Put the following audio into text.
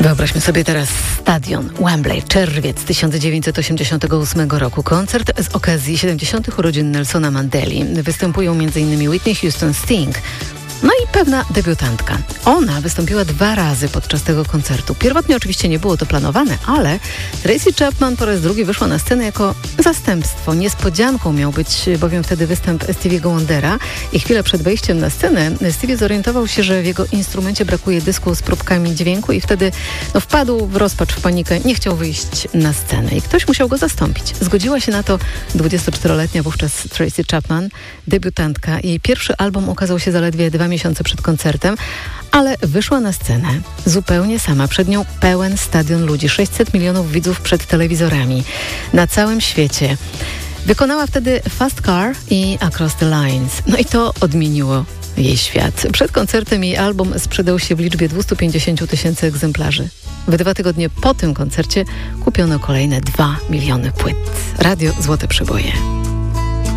Wyobraźmy sobie teraz stadion Wembley, czerwiec 1988 roku. Koncert z okazji 70. urodzin Nelsona Mandeli. Występują m.in. Whitney Houston, Sting, no i pewna debiutantka. Ona wystąpiła 2 razy podczas tego koncertu. Pierwotnie oczywiście nie było to planowane, ale Tracy Chapman po raz drugi wyszła na scenę jako zastępstwo. Niespodzianką miał być bowiem wtedy występ Stevie'ego Wondera i chwilę przed wejściem na scenę Stevie zorientował się, że w jego instrumencie brakuje dysku z próbkami dźwięku i wtedy wpadł w rozpacz, w panikę. Nie chciał wyjść na scenę i ktoś musiał go zastąpić. Zgodziła się na to 24-letnia wówczas Tracy Chapman, debiutantka. Jej pierwszy album ukazał się zaledwie 2 miesiące przed koncertem, ale wyszła na scenę zupełnie sama. Przed nią pełen stadion ludzi, 600 milionów widzów przed telewizorami na całym świecie. Wykonała wtedy Fast Car i Across the Lines. No i to odmieniło jej świat. Przed koncertem jej album sprzedał się w liczbie 250 000 egzemplarzy. W 2 tygodnie po tym koncercie kupiono kolejne 2 miliony płyt. Radio Złote Przeboje.